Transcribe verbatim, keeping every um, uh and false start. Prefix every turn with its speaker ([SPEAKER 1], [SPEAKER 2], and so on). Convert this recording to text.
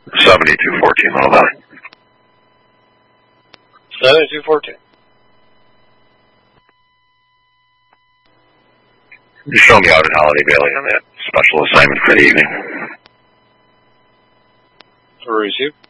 [SPEAKER 1] seventy-two fourteen, all that.
[SPEAKER 2] seventy-two fourteen.
[SPEAKER 1] You show me out at Holiday Valley on that special assignment for the evening.
[SPEAKER 2] Receive.